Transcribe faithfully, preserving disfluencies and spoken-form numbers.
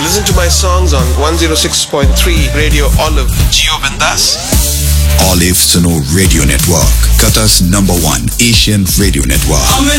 listen to my songs on one oh six point three Radio Olive. Gio Bindas. Olive Suno Radio Network, Qatar's number one Asian radio network.